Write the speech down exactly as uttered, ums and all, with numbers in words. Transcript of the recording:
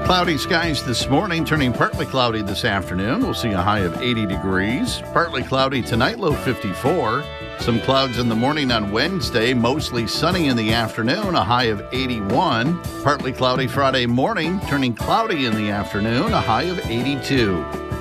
Cloudy skies this morning, turning partly cloudy this afternoon. We'll see a high of eighty degrees. Partly cloudy tonight, low fifty-four. Some clouds in the morning on Wednesday, mostly sunny in the afternoon, a high of eighty-one. Partly cloudy Friday morning, turning cloudy in the afternoon, a high of eighty-two.